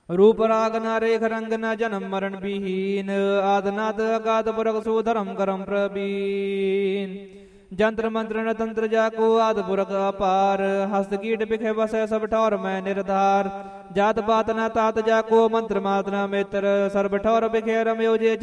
रूप राग न रेख रंग न जन्म मरण विहीन आदनाद अगाध पुरख सुधर्म करम प्रवीण जंत्र मंत्र न तंत्र जाको आद पुरख अपार हस्त कीट बिखे बस सब ठौर मैं निर्धार जात पात न तात जाको मंत्र मात न मित्र सर्व ठौर बिखे रमयो जे